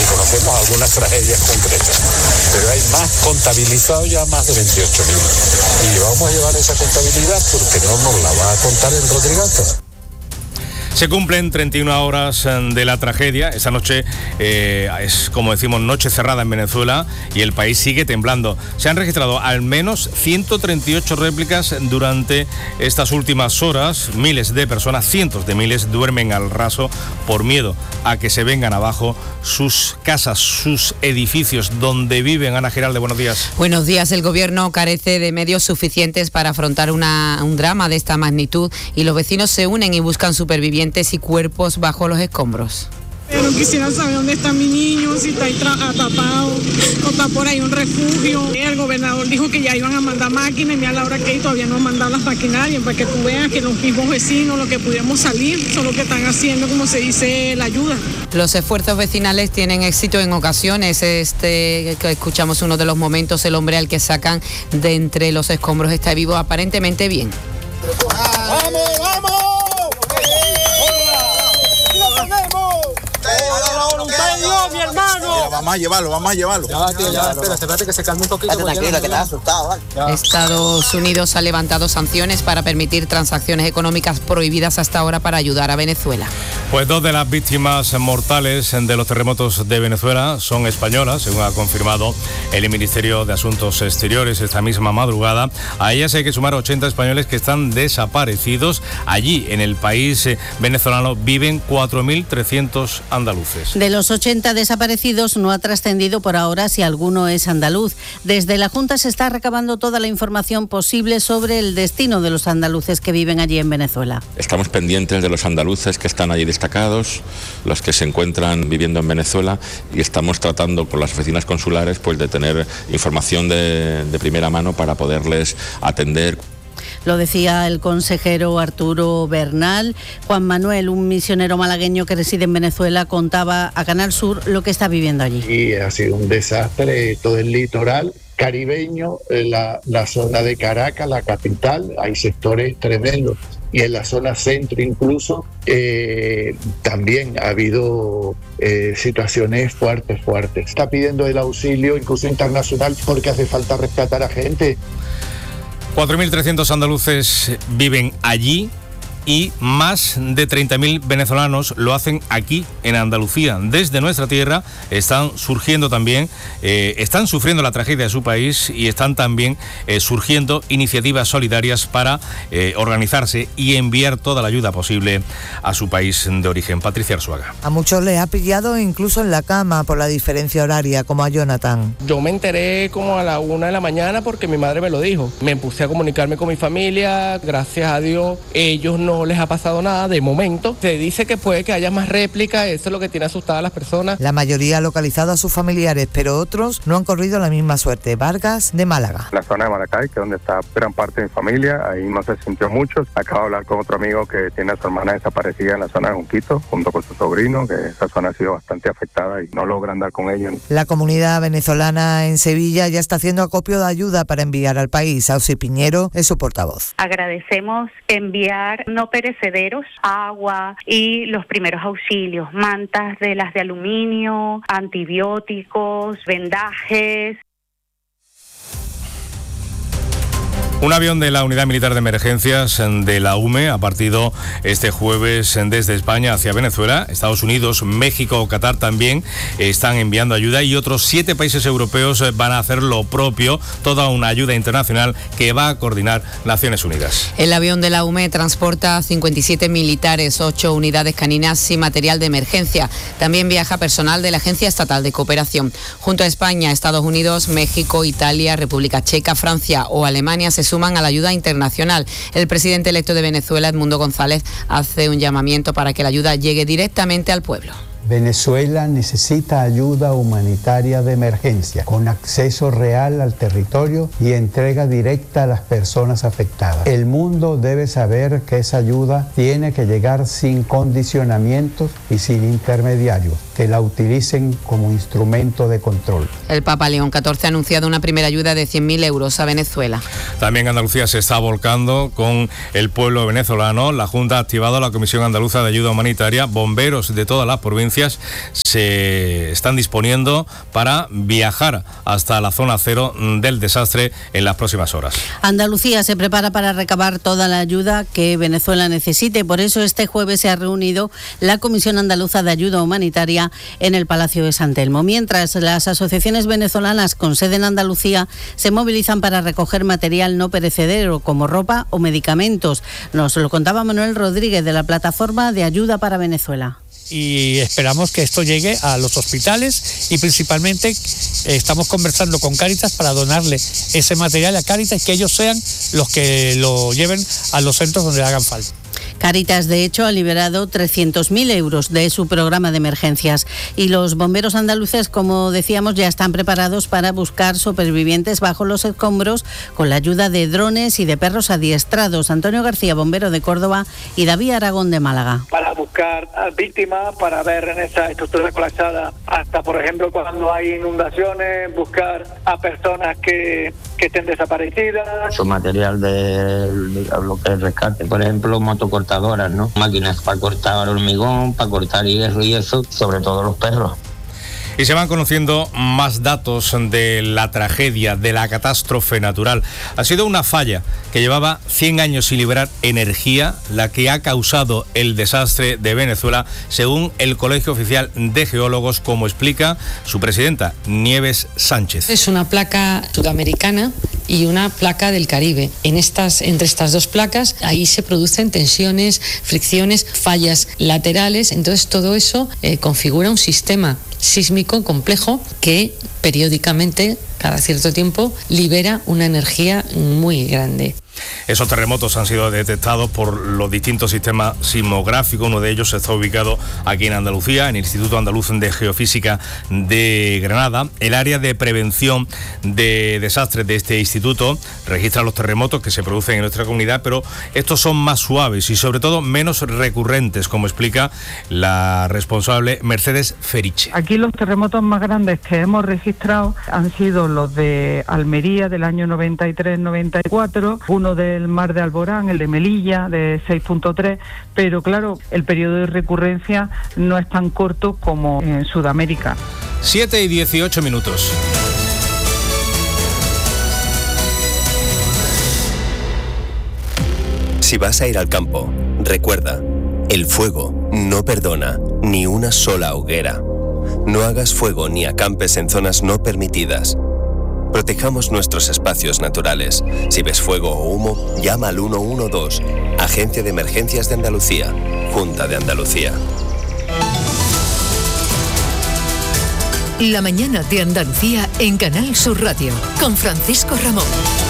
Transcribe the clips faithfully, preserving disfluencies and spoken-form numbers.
y conocemos algunas tragedias concretas, pero hay más contabilizados ya, más de veintiocho mil. Y vamos a llevar esa contabilidad porque no nos la va a contar el Rodrigazo. Se cumplen treinta y una horas de la tragedia. Esta noche eh, es, como decimos, noche cerrada en Venezuela y el país sigue temblando. Se han registrado al menos ciento treinta y ocho réplicas durante estas últimas horas. Miles de personas, cientos de miles, duermen al raso por miedo a que se vengan abajo sus casas, sus edificios donde viven. Ana Giralde, buenos días. Buenos días. El gobierno carece de medios suficientes para afrontar una, un drama de esta magnitud y los vecinos se unen y buscan supervivientes y cuerpos bajo los escombros. Pero quisiera saber dónde está mi niño, si está ahí atrapado o está por ahí un refugio. El gobernador dijo que ya iban a mandar máquinas y mira la hora que hay, todavía no han mandado las maquinarias para que tú veas que los mismos vecinos, lo que pudiéramos salir, son los que están haciendo, como se dice, la ayuda. Los esfuerzos vecinales tienen éxito en ocasiones. Este que escuchamos uno de los momentos, el hombre al que sacan de entre los escombros está vivo aparentemente bien. ¡Vamos, vamos! Mi hermano. Mira, vamos a llevarlo, vamos a llevarlo. Ya va, tío, ya, espera, espérate que se calme un poquito. Tranquilo, tranquilo, que estás asustado, ¿vale? Estados Unidos ha levantado sanciones para permitir transacciones económicas prohibidas hasta ahora para ayudar a Venezuela. Pues dos de las víctimas mortales de los terremotos de Venezuela son españolas, según ha confirmado el Ministerio de Asuntos Exteriores esta misma madrugada. A ellas hay que sumar ochenta españoles que están desaparecidos. Allí, en el país venezolano, viven cuatro mil trescientos andaluces. De los ochenta desaparecidos no ha trascendido por ahora si alguno es andaluz. Desde la Junta se está recabando toda la información posible sobre el destino de los andaluces que viven allí en Venezuela. Estamos pendientes de los andaluces que están allí destacados, los que se encuentran viviendo en Venezuela, y estamos tratando con las oficinas consulares pues de tener información de, de primera mano para poderles atender. Lo decía el consejero Arturo Bernal. Juan Manuel, un misionero malagueño que reside en Venezuela, contaba a Canal Sur lo que está viviendo allí. Y ha sido un desastre todo el litoral caribeño, la, la zona de Caracas, la capital, hay sectores tremendos. Y en la zona centro incluso eh, también ha habido eh, situaciones fuertes, fuertes. Está pidiendo el auxilio incluso internacional porque hace falta rescatar a gente. cuatro mil trescientos andaluces viven allí y más de treinta mil venezolanos lo hacen aquí en Andalucía. Desde nuestra tierra están surgiendo también, eh, están sufriendo la tragedia de su país y están también eh, surgiendo iniciativas solidarias para eh, organizarse y enviar toda la ayuda posible a su país de origen. Patricia Arzuaga. A muchos les ha pillado incluso en la cama por la diferencia horaria, como a Jonathan. Yo me enteré como a la una de la mañana porque mi madre me lo dijo. Me puse a comunicarme con mi familia, gracias a Dios ellos no No les ha pasado nada de momento. Se dice que puede que haya más réplicas, eso es lo que tiene asustadas a las personas. La mayoría ha localizado a sus familiares, pero otros no han corrido la misma suerte. Vargas, de Málaga. La zona de Maracay, que es donde está gran parte de mi familia, ahí no se sintió mucho. Acabo de hablar con otro amigo que tiene a su hermana desaparecida en la zona de Junquito, junto con su sobrino, que esa zona ha sido bastante afectada y no logran dar con ellos. La comunidad venezolana en Sevilla ya está haciendo acopio de ayuda para enviar al país. Ausi Piñero es su portavoz. Agradecemos enviar no perecederos, agua y los primeros auxilios, mantas de las de aluminio, antibióticos, vendajes. Un avión de la Unidad Militar de Emergencias de la U M E ha partido este jueves desde España hacia Venezuela. Estados Unidos, México o Qatar también están enviando ayuda y otros siete países europeos van a hacer lo propio, toda una ayuda internacional que va a coordinar Naciones Unidas. El avión de la U M E transporta cincuenta y siete militares, ocho unidades caninas y material de emergencia. También viaja personal de la Agencia Estatal de Cooperación. Junto a España, Estados Unidos, México, Italia, República Checa, Francia o Alemania se suman a la ayuda internacional. El presidente electo de Venezuela, Edmundo González, hace un llamamiento para que la ayuda llegue directamente al pueblo. Venezuela necesita ayuda humanitaria de emergencia, con acceso real al territorio y entrega directa a las personas afectadas. El mundo debe saber que esa ayuda tiene que llegar sin condicionamientos y sin intermediarios, que la utilicen como instrumento de control. El Papa León catorce ha anunciado una primera ayuda de cien mil euros a Venezuela. También Andalucía se está volcando con el pueblo venezolano. La Junta ha activado la Comisión Andaluza de Ayuda Humanitaria, bomberos de todas las provincias provincias se están disponiendo para viajar hasta la zona cero del desastre en las próximas horas. Andalucía se prepara para recabar toda la ayuda que Venezuela necesite. Por eso este jueves se ha reunido la Comisión Andaluza de Ayuda Humanitaria en el Palacio de San Telmo. Mientras, las asociaciones venezolanas con sede en Andalucía se movilizan para recoger material no perecedero como ropa o medicamentos. Nos lo contaba Manuel Rodríguez de la Plataforma de Ayuda para Venezuela. Y esperamos que esto llegue a los hospitales y principalmente eh, estamos conversando con Cáritas para donarle ese material a Cáritas y que ellos sean los que lo lleven a los centros donde hagan falta. Cáritas, de hecho, ha liberado trescientos mil euros de su programa de emergencias y los bomberos andaluces, como decíamos, ya están preparados para buscar supervivientes bajo los escombros con la ayuda de drones y de perros adiestrados. Antonio García, bombero de Córdoba, y David Aragón de Málaga. Para buscar a víctimas, para ver en esa estructura colapsada, hasta por ejemplo cuando hay inundaciones, buscar a personas que, que estén desaparecidas. Su material de, de lo que es rescate, por ejemplo, motocortadoras, ¿no? Máquinas para cortar hormigón, para cortar hierro y eso, sobre todo los perros. Y se van conociendo más datos de la tragedia, de la catástrofe natural. Ha sido una falla que llevaba cien años sin liberar energía, la que ha causado el desastre de Venezuela, según el Colegio Oficial de Geólogos, como explica su presidenta, Nieves Sánchez. Es una placa sudamericana y una placa del Caribe. En estas, entre estas dos placas, ahí se producen tensiones, fricciones, fallas laterales. Entonces todo eso eh, configura un sistema sísmico complejo que periódicamente, cada cierto tiempo, libera una energía muy grande. Esos terremotos han sido detectados por los distintos sistemas sismográficos. Uno de ellos está ubicado aquí en Andalucía, en el Instituto Andaluz de Geofísica de Granada. El área de prevención de desastres de este instituto registra los terremotos que se producen en nuestra comunidad, pero estos son más suaves y sobre todo menos recurrentes, como explica la responsable Mercedes Feriche. Aquí los terremotos más grandes que hemos registrado han sido los de Almería del año noventa y tres noventa y cuatro, uno del Mar de Alborán, el de Melilla de seis punto tres, pero claro, el periodo de recurrencia no es tan corto como en Sudamérica. siete y dieciocho minutos. Si vas a ir al campo, recuerda, el fuego no perdona ni una sola hoguera. No hagas fuego ni acampes en zonas no permitidas. Protejamos nuestros espacios naturales. Si ves fuego o humo, llama al uno uno dos, Agencia de Emergencias de Andalucía, Junta de Andalucía. La mañana de Andalucía en Canal Sur Radio, con Francisco Ramón.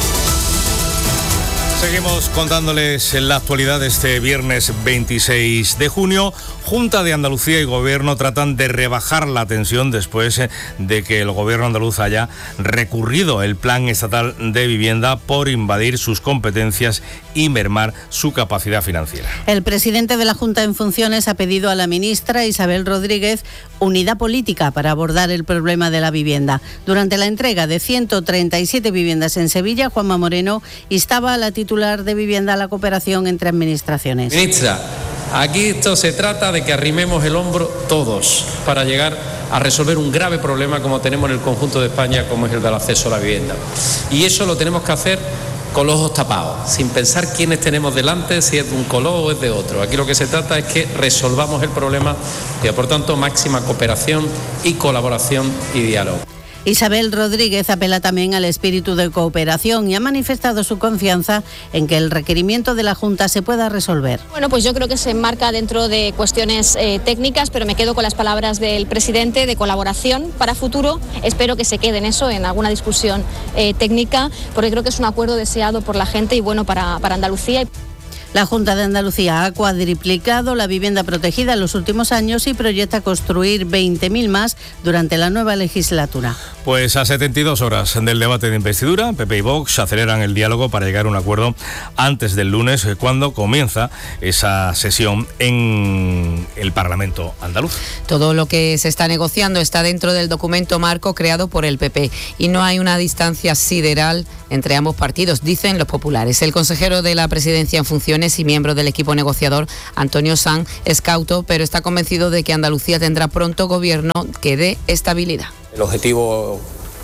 Seguimos contándoles en la actualidad de este viernes veintiséis de junio. Junta de Andalucía y Gobierno tratan de rebajar la tensión después de que el Gobierno andaluz haya recurrido el Plan Estatal de Vivienda por invadir sus competencias y mermar su capacidad financiera. El presidente de la Junta en funciones ha pedido a la ministra Isabel Rodríguez unidad política para abordar el problema de la vivienda. Durante la entrega de ciento treinta y siete viviendas en Sevilla, Juanma Moreno instaba a la titular de vivienda a la cooperación entre administraciones. Ministra, aquí esto se trata de que arrimemos el hombro todos para llegar a resolver un grave problema como tenemos en el conjunto de España, como es el del acceso a la vivienda. Y eso lo tenemos que hacer con los ojos tapados, sin pensar quiénes tenemos delante, si es de un color o es de otro. Aquí lo que se trata es que resolvamos el problema y, por tanto, máxima cooperación y colaboración y diálogo. Isabel Rodríguez apela también al espíritu de cooperación y ha manifestado su confianza en que el requerimiento de la Junta se pueda resolver. Bueno, pues yo creo que se enmarca dentro de cuestiones eh, técnicas, pero me quedo con las palabras del presidente de colaboración para futuro. Espero que se quede en eso, en alguna discusión eh, técnica, porque creo que es un acuerdo deseado por la gente y bueno para, para Andalucía. La Junta de Andalucía ha cuadriplicado la vivienda protegida en los últimos años y proyecta construir veinte mil más durante la nueva legislatura. Pues a setenta y dos horas del debate de investidura, P P y Vox aceleran el diálogo para llegar a un acuerdo antes del lunes, cuando comienza esa sesión en el Parlamento andaluz. Todo lo que se está negociando está dentro del documento marco creado por el P P y no hay una distancia sideral entre ambos partidos, dicen los populares. El consejero de la Presidencia en funciones, negociaciones y miembro del equipo negociador, Antonio Sanz, es cauto, pero está convencido de que Andalucía tendrá pronto gobierno que dé estabilidad. El objetivo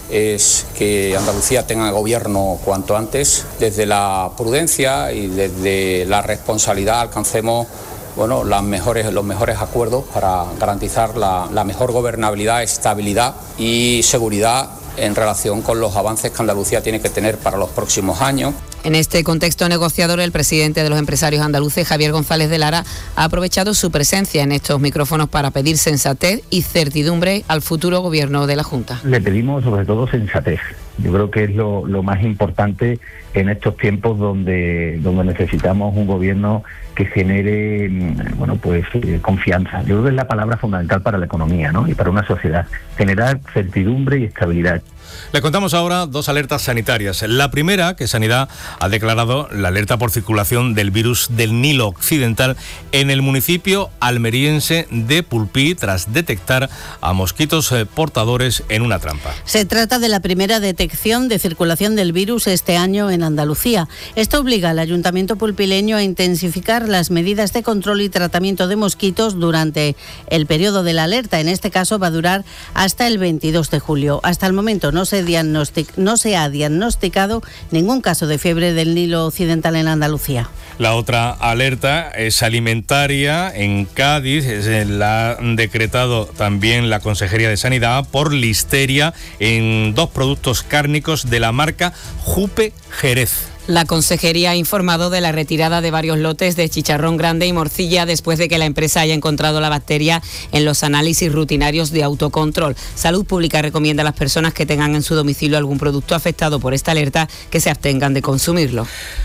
es que Andalucía tenga gobierno cuanto antes. Desde la prudencia y desde la responsabilidad alcancemos bueno, las mejores, los mejores acuerdos para garantizar la, la mejor gobernabilidad, estabilidad y seguridad en relación con los avances que Andalucía tiene que tener para los próximos años. En este contexto negociador, el presidente de los empresarios andaluces, Javier González de Lara, ha aprovechado su presencia en estos micrófonos para pedir sensatez y certidumbre al futuro gobierno de la Junta. Le pedimos sobre todo sensatez. Yo creo que es lo, lo más importante en estos tiempos donde, donde necesitamos un gobierno que genere bueno, pues, eh, confianza. Yo creo que es la palabra fundamental para la economía, ¿no? Y para una sociedad. Generar certidumbre y estabilidad. Le contamos ahora dos alertas sanitarias. La primera, que Sanidad ha declarado la alerta por circulación del virus del Nilo Occidental en el municipio almeriense de Pulpí, tras detectar a mosquitos portadores en una trampa. Se trata de la primera detección de circulación del virus este año en Andalucía. Esto obliga al Ayuntamiento pulpileño a intensificar las medidas de control y tratamiento de mosquitos durante el periodo de la alerta. En este caso va a durar hasta el veintidós de julio. Hasta el momento no se diagnostic- no se ha diagnosticado ningún caso de fiebre del Nilo Occidental en Andalucía. La otra alerta es alimentaria en Cádiz, es, la ha decretado también la Consejería de Sanidad por listeria en dos productos cárnicos de la marca Jupe Jerez. La Consejería ha informado de la retirada de varios lotes de chicharrón grande y morcilla después de que la empresa haya encontrado la bacteria en los análisis rutinarios de autocontrol. Salud Pública recomienda a las personas que tengan en su domicilio algún producto afectado por esta alerta que se abstengan de consumirlo.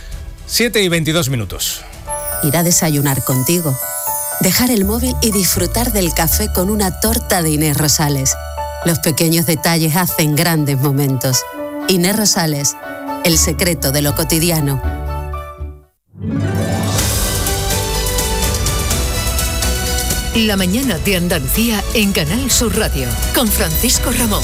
siete y veintidós minutos. Ir a desayunar contigo, dejar el móvil y disfrutar del café con una torta de Inés Rosales. Los pequeños detalles hacen grandes momentos. Inés Rosales, el secreto de lo cotidiano. La mañana de Andalucía en Canal Sur Radio, con Francisco Ramón.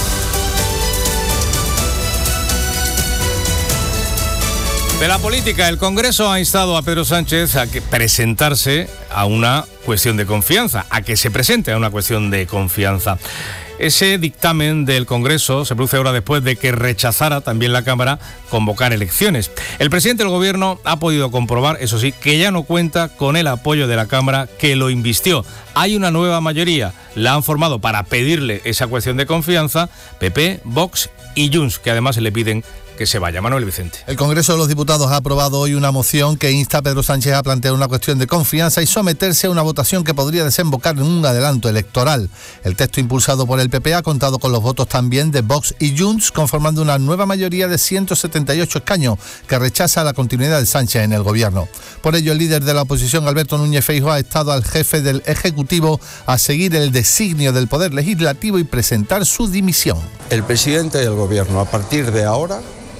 De la política, el Congreso ha instado a Pedro Sánchez a que presentarse a una cuestión de confianza, a que se presente a una cuestión de confianza. Ese dictamen del Congreso se produce ahora después de que rechazara también la Cámara convocar elecciones. El presidente del Gobierno ha podido comprobar, eso sí, que ya no cuenta con el apoyo de la Cámara que lo invistió. Hay una nueva mayoría, la han formado para pedirle esa cuestión de confianza P P, Vox y Junts, que además le piden que se vaya. Manuel Vicente. El Congreso de los Diputados ha aprobado hoy una moción que insta a Pedro Sánchez a plantear una cuestión de confianza y someterse a una votación que podría desembocar en un adelanto electoral. El texto impulsado por el P P ha contado con los votos también de Vox y Junts, conformando una nueva mayoría de ciento setenta y ocho escaños que rechaza la continuidad de Sánchez en el gobierno. Por ello, el líder de la oposición, Alberto Núñez Feijóo, ha estado al jefe del Ejecutivo a seguir el designio del Poder Legislativo y presentar su dimisión. El presidente del gobierno, a partir de ahora,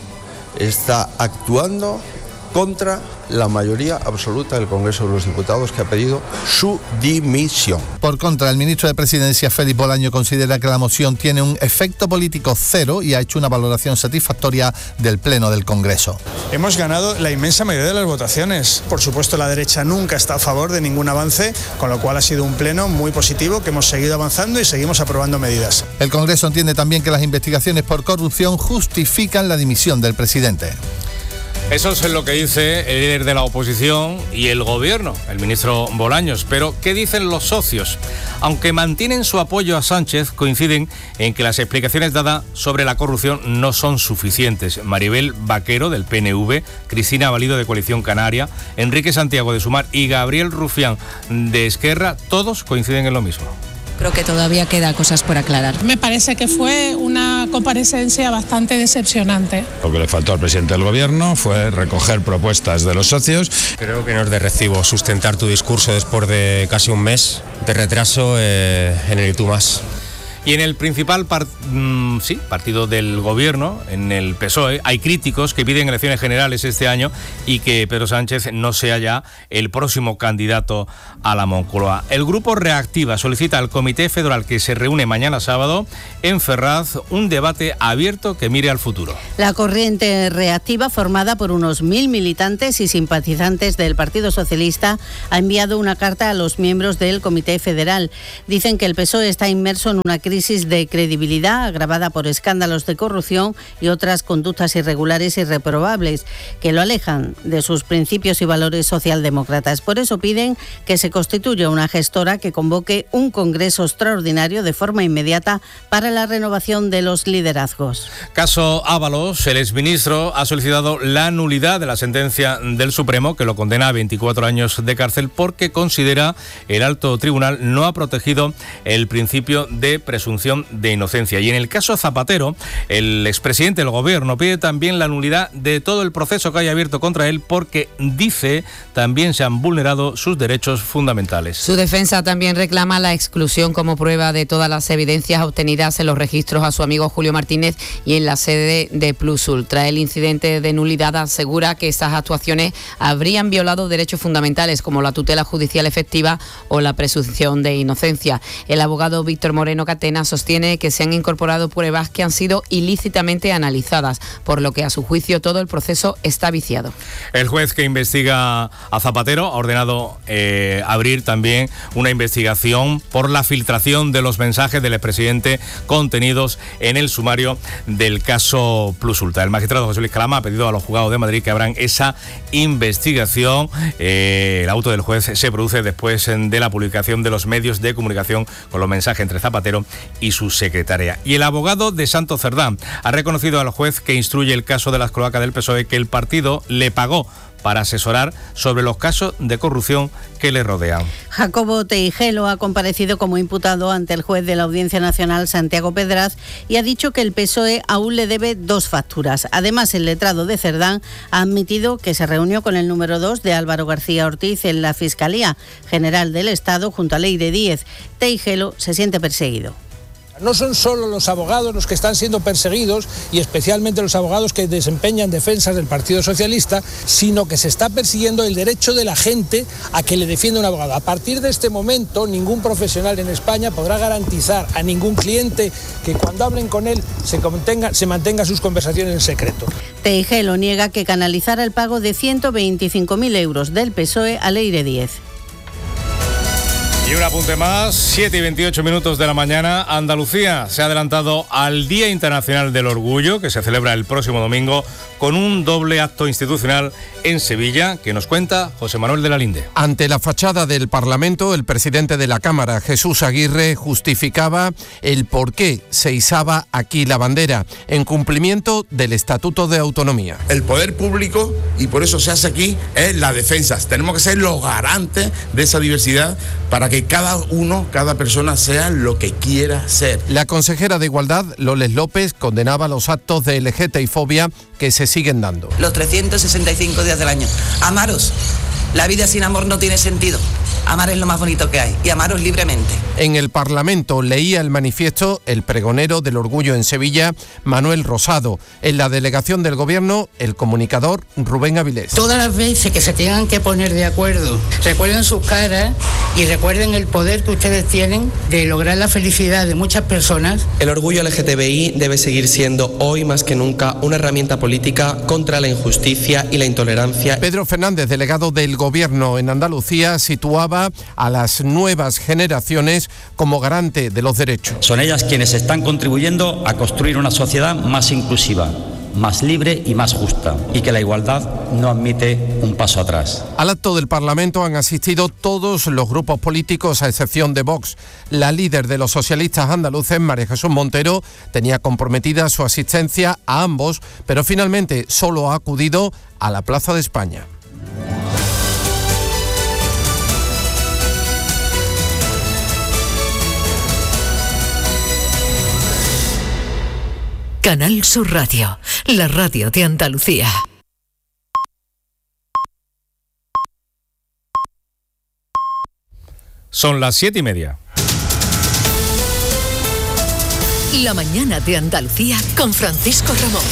está actuando contra la mayoría absoluta del Congreso de los Diputados, que ha pedido su dimisión. Por contra, el ministro de Presidencia, Félix Bolaño, considera que la moción tiene un efecto político cero y ha hecho una valoración satisfactoria del Pleno del Congreso. Hemos ganado la inmensa mayoría de las votaciones. Por supuesto, la derecha nunca está a favor de ningún avance, con lo cual ha sido un pleno muy positivo, que hemos seguido avanzando y seguimos aprobando medidas. El Congreso entiende también que las investigaciones por corrupción justifican la dimisión del presidente. Eso es lo que dice el líder de la oposición y el gobierno, el ministro Bolaños. Pero, ¿qué dicen los socios? Aunque mantienen su apoyo a Sánchez, coinciden en que las explicaciones dadas sobre la corrupción no son suficientes. Maribel Vaquero, del P N V, Cristina Valido, de Coalición Canaria, Enrique Santiago, de Sumar, y Gabriel Rufián, de Esquerra, todos coinciden en lo mismo. Creo que todavía queda cosas por aclarar. Me parece que fue una comparecencia bastante decepcionante. Lo que le faltó al presidente del gobierno fue recoger propuestas de los socios. Creo que no es de recibo sustentar tu discurso después de casi un mes de retraso eh, en el Y Tú Más. Y en el principal par- mmm, sí, partido del gobierno, en el P S O E, hay críticos que piden elecciones generales este año y que Pedro Sánchez no sea ya el próximo candidato a la Moncloa. El grupo Reactiva solicita al Comité Federal, que se reúne mañana sábado en Ferraz, un debate abierto que mire al futuro. La corriente Reactiva, formada por unos mil militantes y simpatizantes del Partido Socialista, ha enviado una carta a los miembros del Comité Federal. Dicen que el P S O E está inmerso en una crisis de credibilidad agravada por escándalos de corrupción y otras conductas irregulares y reprobables que lo alejan de sus principios y valores socialdemócratas. Por eso piden que se constituya una gestora que convoque un congreso extraordinario de forma inmediata para la renovación de los liderazgos. Caso Ábalos, el exministro ha solicitado la nulidad de la sentencia del Supremo que lo condena a veinticuatro años de cárcel porque considera el alto tribunal no ha protegido el principio de presunción de inocencia. Y en el caso Zapatero, el expresidente del gobierno pide también la nulidad de todo el proceso que haya abierto contra él porque, dice, también se han vulnerado sus derechos fundamentales. Su defensa también reclama la exclusión como prueba de todas las evidencias obtenidas en los registros a su amigo Julio Martínez y en la sede de Plus Ultra. El incidente de nulidad asegura que estas actuaciones habrían violado derechos fundamentales como la tutela judicial efectiva o la presunción de inocencia. El abogado Víctor Moreno Catena sostiene que se han incorporado pruebas que han sido ilícitamente analizadas, por lo que a su juicio todo el proceso está viciado. El juez que investiga a Zapatero ha ordenado eh, abrir también una investigación por la filtración de los mensajes del expresidente contenidos en el sumario del caso Plus Ultra. El magistrado José Luis Calama ha pedido a los juzgados de Madrid que abran esa investigación. Eh, el auto del juez se produce después de la publicación de los medios de comunicación con los mensajes entre Zapatero y su secretaria. Y el abogado de Santos Cerdán ha reconocido al juez que instruye el caso de las cloacas del P S O E que el partido le pagó para asesorar sobre los casos de corrupción que le rodean. Jacobo Teijelo ha comparecido como imputado ante el juez de la Audiencia Nacional, Santiago Pedraz, y ha dicho que el P S O E aún le debe dos facturas. Además, el letrado de Cerdán ha admitido que se reunió con el número dos de Álvaro García Ortiz en la Fiscalía General del Estado junto a Leire Díez. Teijelo se siente perseguido. No son solo los abogados los que están siendo perseguidos, y especialmente los abogados que desempeñan defensas del Partido Socialista, sino que se está persiguiendo el derecho de la gente a que le defienda un abogado. A partir de este momento, ningún profesional en España podrá garantizar a ningún cliente que cuando hablen con él se, contenga, se mantenga sus conversaciones en secreto. Teijelo niega que canalizara el pago de ciento veinticinco mil euros del P S O E a Leire Díez. Y un apunte más, siete y veintiocho minutos de la mañana. Andalucía se ha adelantado al Día Internacional del Orgullo, que se celebra el próximo domingo, con un doble acto institucional en Sevilla, que nos cuenta José Manuel de la Linde. Ante la fachada del Parlamento, el presidente de la Cámara, Jesús Aguirre, justificaba el por qué se izaba aquí la bandera, en cumplimiento del Estatuto de Autonomía. El poder público, y por eso se hace aquí, es la defensa. Tenemos que ser los garantes de esa diversidad para que cada uno, cada persona sea lo que quiera ser. La consejera de Igualdad, Loles López, condenaba los actos de L G T B I fobia que se siguen dando. Los trescientos sesenta y cinco días del año. Amaros. La vida sin amor no tiene sentido. Amar es lo más bonito que hay, y amaros libremente. En el Parlamento leía el manifiesto el pregonero del orgullo en Sevilla, Manuel Rosado. En la delegación del Gobierno, el comunicador Rubén Avilés. Todas las veces que se tengan que poner de acuerdo, recuerden sus caras y recuerden el poder que ustedes tienen de lograr la felicidad de muchas personas. El orgullo L G T B I debe seguir siendo hoy más que nunca una herramienta política contra la injusticia y la intolerancia. Pedro Fernández, delegado del Gobierno en Andalucía, situaba a las nuevas generaciones como garante de los derechos. Son ellas quienes están contribuyendo a construir una sociedad más inclusiva, más libre y más justa, y que la igualdad no admite un paso atrás. Al acto del Parlamento han asistido todos los grupos políticos a excepción de Vox. La líder de los socialistas andaluces, María Jesús Montero, tenía comprometida su asistencia a ambos, pero finalmente solo ha acudido a la Plaza de España. Canal Sur Radio, la radio de Andalucía. Son las siete y media. La mañana de Andalucía con Francisco Ramón.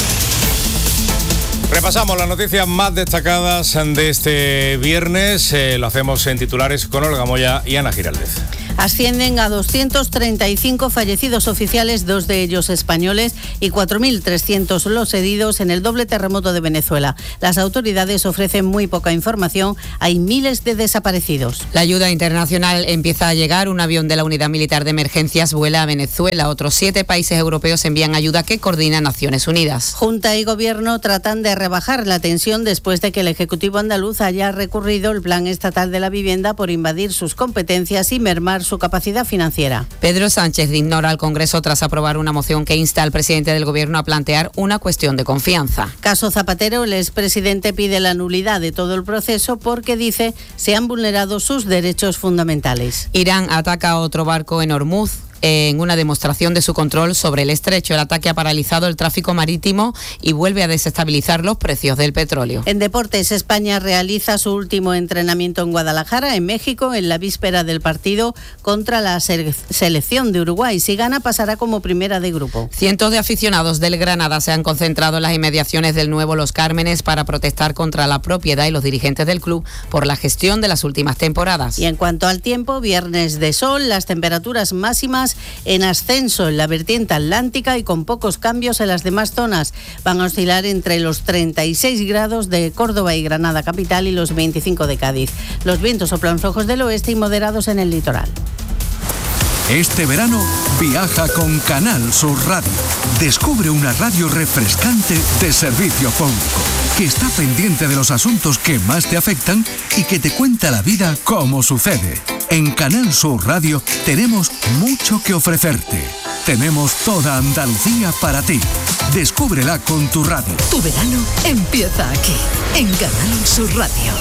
Repasamos las noticias más destacadas de este viernes. Eh, lo hacemos en titulares con Olga Moya y Ana Giraldez. Ascienden a doscientos treinta y cinco fallecidos oficiales, dos de ellos españoles, y cuatro mil trescientos los heridos en el doble terremoto de Venezuela. Las autoridades ofrecen muy poca información. Hay miles de desaparecidos. La ayuda internacional empieza a llegar. Un avión de la Unidad Militar de Emergencias vuela a Venezuela. Otros siete países europeos envían ayuda que coordina Naciones Unidas. Junta y Gobierno tratan de rebajar la tensión después de que el Ejecutivo andaluz haya recurrido el Plan Estatal de la Vivienda por invadir sus competencias y mermar su capacidad financiera. Pedro Sánchez ignora al Congreso tras aprobar una moción que insta al presidente del Gobierno a plantear una cuestión de confianza. Caso Zapatero, el expresidente pide la nulidad de todo el proceso porque dice se han vulnerado sus derechos fundamentales. Irán ataca a otro barco en Hormuz en una demostración de su control sobre el estrecho. El ataque ha paralizado el tráfico marítimo y vuelve a desestabilizar los precios del petróleo. En deportes, España realiza su último entrenamiento en Guadalajara, en México, en la víspera del partido contra la selección de Uruguay. Si gana, pasará como primera de grupo. Cientos de aficionados del Granada se han concentrado en las inmediaciones del nuevo Los Cármenes para protestar contra la propiedad y los dirigentes del club por la gestión de las últimas temporadas. Y en cuanto al tiempo, viernes de sol, las temperaturas máximas en ascenso en la vertiente atlántica y con pocos cambios en las demás zonas. Van a oscilar entre los treinta y seis grados de Córdoba y Granada capital y los veinticinco de Cádiz. Los vientos soplan flojos del oeste y moderados en el litoral. Este verano viaja con Canal Sur Radio. Descubre una radio refrescante de servicio público, que está pendiente de los asuntos que más te afectan y que te cuenta la vida como sucede. En Canal Sur Radio tenemos mucho que ofrecerte. Tenemos toda Andalucía para ti. Descúbrela con tu radio. Tu verano empieza aquí, en Canal Sur Radio.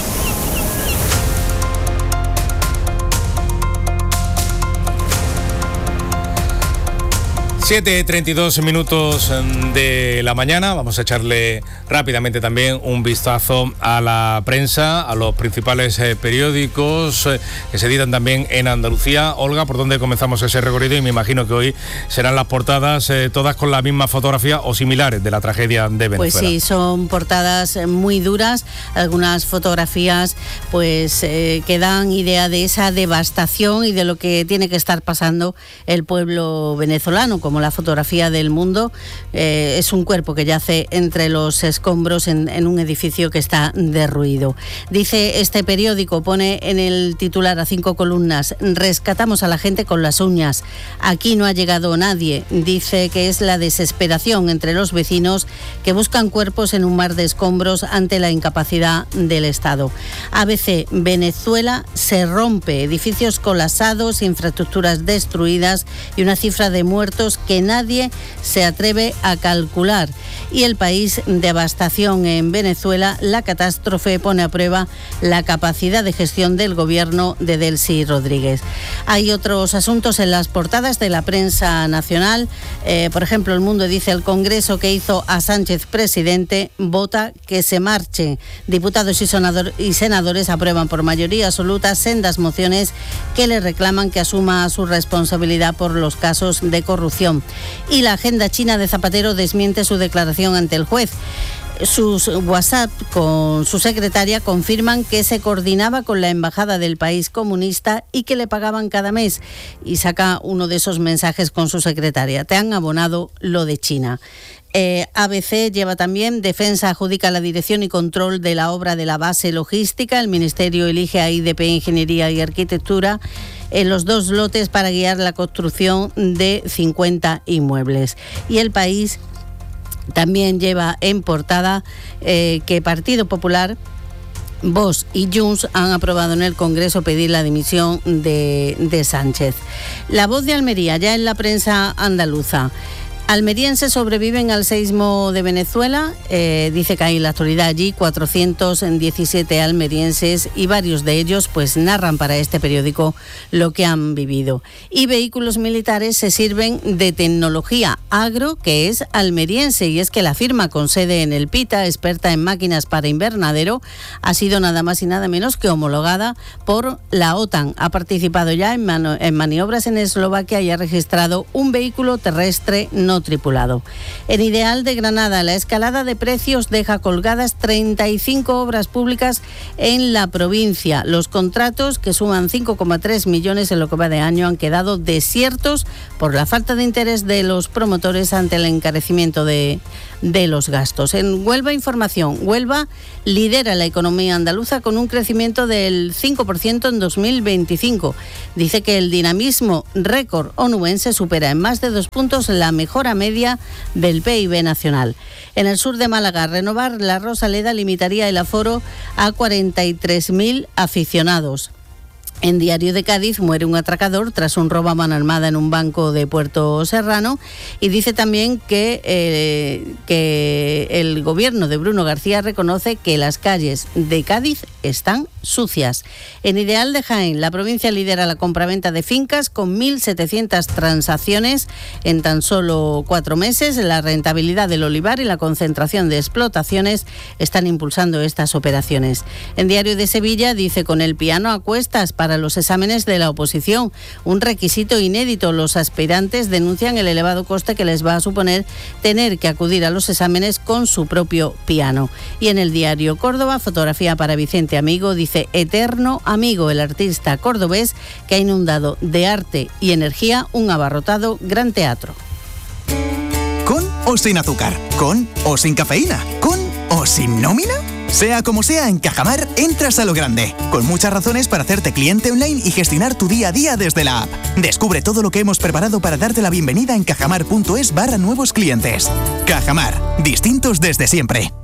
siete y treinta y dos minutos de la mañana. Vamos a echarle rápidamente también un vistazo a la prensa, a los principales eh, periódicos eh, que se editan también en Andalucía. Olga, ¿por dónde comenzamos ese recorrido? Y me imagino que hoy serán las portadas eh, todas con la misma fotografía o similares de la tragedia de Venezuela. Pues sí, son portadas muy duras, algunas fotografías pues eh, que dan idea de esa devastación y de lo que tiene que estar pasando el pueblo venezolano, como la fotografía del Mundo. Eh, es un cuerpo que yace entre los escombros en, en un edificio que está derruido. Dice este periódico, pone en el titular a cinco columnas: rescatamos a la gente con las uñas. Aquí no ha llegado nadie. Dice que es la desesperación entre los vecinos que buscan cuerpos en un mar de escombros ante la incapacidad del Estado. A B C, Venezuela se rompe, edificios colapsados, infraestructuras destruidas y una cifra de muertos que nadie se atreve a calcular. Y El País, devastación en Venezuela, la catástrofe pone a prueba la capacidad de gestión del gobierno de Delcy Rodríguez. Hay otros asuntos en las portadas de la prensa nacional. Eh, por ejemplo, El Mundo dice: el Congreso que hizo a Sánchez presidente vota que se marche. Diputados y, sonador, y senadores aprueban por mayoría absoluta sendas mociones que le reclaman que asuma su responsabilidad por los casos de corrupción. Y la agenda china de Zapatero desmiente su declaración ante el juez. Sus WhatsApp con su secretaria confirman que se coordinaba con la embajada del país comunista y que le pagaban cada mes. Y saca uno de esos mensajes con su secretaria: te han abonado lo de China. Eh, A B C lleva también: Defensa adjudica la dirección y control de la obra de la base logística. El Ministerio elige a I D P Ingeniería y Arquitectura en los dos lotes para guiar la construcción de cincuenta inmuebles. Y El País también lleva en portada eh, que Partido Popular, Vox y Junts han aprobado en el Congreso pedir la dimisión de, de Sánchez. La Voz de Almería, ya en la prensa andaluza: Almerienses sobreviven al seísmo de Venezuela. Eh, dice que hay en la actualidad allí cuatrocientos diecisiete almerienses y varios de ellos pues narran para este periódico lo que han vivido. Y vehículos militares se sirven de tecnología agro que es almeriense, y es que la firma con sede en El Pita, experta en máquinas para invernadero, ha sido nada más y nada menos que homologada por la OTAN. Ha participado ya en, mano, en maniobras en Eslovaquia y ha registrado un vehículo terrestre no tripulado. En Ideal de Granada, la escalada de precios deja colgadas treinta y cinco obras públicas en la provincia. Los contratos, que suman cinco coma tres millones en lo que va de año, han quedado desiertos por la falta de interés de los promotores ante el encarecimiento de, de los gastos. En Huelva Información, Huelva lidera la economía andaluza con un crecimiento del cinco por ciento en dos mil veinticinco. Dice que el dinamismo récord onubense supera en más de dos puntos la mejora media del P I B nacional. En el sur de Málaga, renovar la Rosaleda limitaría el aforo a cuarenta y tres mil aficionados. En Diario de Cádiz, muere un atracador tras un robo a mano armada en un banco de Puerto Serrano, y dice también que, eh, que el gobierno de Bruno García reconoce que las calles de Cádiz están sucias. En Ideal de Jaén, la provincia lidera la compraventa de fincas con mil setecientas transacciones en tan solo cuatro meses. La rentabilidad del olivar y la concentración de explotaciones están impulsando estas operaciones. En Diario de Sevilla, dice con el piano a cuestas para los exámenes de la oposición, un requisito inédito. Los aspirantes denuncian el elevado coste que les va a suponer tener que acudir a los exámenes con su propio piano. Y en el Diario Córdoba, fotografía para Vicente Amigo, dice eterno amigo, el artista cordobés que ha inundado de arte y energía un abarrotado Gran Teatro. ¿Con o sin azúcar? ¿Con o sin cafeína? ¿Con o sin nómina? Sea como sea, en Cajamar entras a lo grande, con muchas razones para hacerte cliente online y gestionar tu día a día desde la app. Descubre todo lo que hemos preparado para darte la bienvenida en cajamar punto es barra nuevos clientes. Cajamar, distintos desde siempre.